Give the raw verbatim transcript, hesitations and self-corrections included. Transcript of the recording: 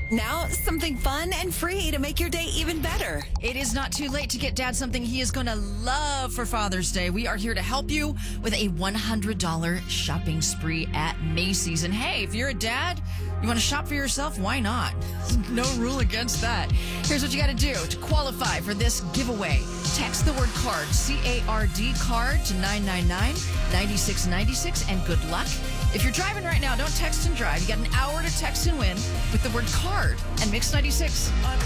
Now, something fun and free to make your day even better. It is not too late to get Dad something he is going to love for Father's Day. We are here to help you with a one hundred dollars shopping spree at Macy's. And hey, if you're a dad, you want to shop for yourself, why not? No rule against that. Here's what you got to do to qualify for this giveaway. Text the word CARD, C A R D, CARD, to nine nine nine, nine six nine six, and good luck. If you're driving right now, don't text and drive. You got an hour to text and win with the word CARD and Mix ninety-six on